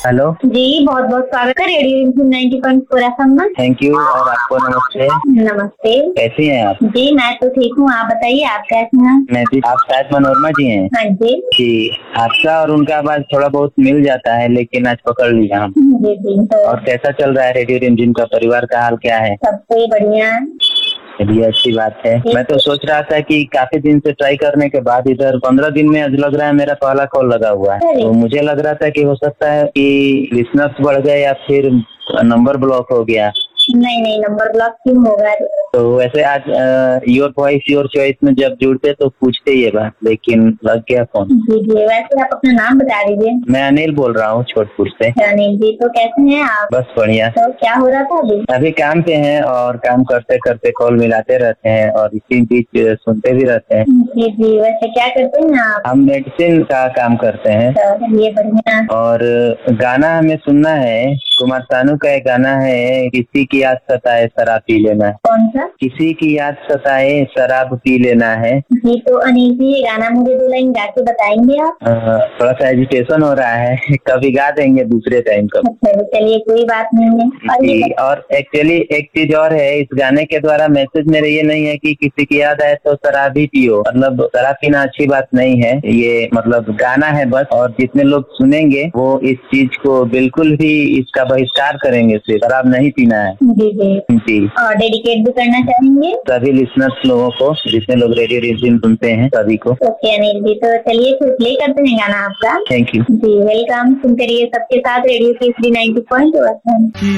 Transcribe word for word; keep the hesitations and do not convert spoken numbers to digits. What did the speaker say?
Hello जी, बहुत बहुत स्वागत है radio ninety point four FM में। Thank you. और आपको नमस्ते। नमस्ते। कैसी हैं आप? जी मैं तो ठीक हूँ, आप बताइए आप कैसे हैं? मैं भी। आप शायद मनोरमा जी हैं? हाँ जी जी। आपका और उनका आवाज थोड़ा बहुत मिल जाता है, लेकिन आज पकड़ लिया हम। जी जी तो और कैसा चल रहा है रेडियो रिमझिम का? परिवार का हाल क्या है? सबसे बढ़िया है। चलिए, अच्छी बात है। मैं तो सोच रहा था कि काफी दिन से ट्राई करने के बाद इधर पंद्रह दिन में आज लग रहा है मेरा पहला कॉल लगा हुआ है। तो मुझे लग रहा था कि हो सकता है कि लिसनर्स बढ़ गए या फिर नंबर ब्लॉक हो गया। नहीं नहीं, नंबर ब्लॉक क्यों होगा? तो वैसे आज योर वॉइस योर चॉइस में जब जुड़ते तो पूछते ये बात, लेकिन लग गया फोन। जी जी, वैसे आप अपना नाम बता दीजिए। मैं अनिल बोल रहा हूँ, छोटपुर से। अनिल जी, तो कैसे हैं आप? बस बढ़िया। तो क्या हो रहा था अभी? अभी काम पे हैं और काम करते करते कॉल मिलाते रहते हैं और इसी बीच सुनते भी रहते हैं। जी जी, वैसे क्या करते हैं आप? हम मेडिसिन का काम करते हैं। तो ये बढ़िया। और गाना हमें सुनना है, कुमार सानू का एक गाना है, किसी की याद सताए शराब पी लेना है। कौन सा? किसी की याद सताए शराब पी लेना है। जी, तो अनिल जी ये गाना मुझे दो लाइन गा के बताएंगे आप? अ, थोड़ा सा एजिटेशन हो रहा है कभी गा देंगे दूसरे टाइम कब। अच्छा चलिए, कोई बात नहीं है। और ये जी, और एक्चुअली एक चीज और है, इस गाने के द्वारा मैसेज मेरे ये नहीं है कि किसी की याद आए तो शराब ही पियो। मतलब शराब पीना अच्छी बात नहीं है, ये मतलब गाना है बस। और जितने लोग सुनेंगे वो इस चीज को बिल्कुल भी इसका बहिष्कार करेंगे, सिर्फ शराब नहीं पीना है। जी जी जी। और डेडिकेट भी करना चाहेंगे सभी लिसनर्स लोगों को, जितने लोग रेडियो रिमझिम सुनते हैं, सभी को। ओके अनिल जी, तो चलिए फिर प्ले करते हैं गाना आपका। Thank you. जी वेलकम, सुनते रहिए सबके साथ रेडियो की नाइन्टी पॉइंट।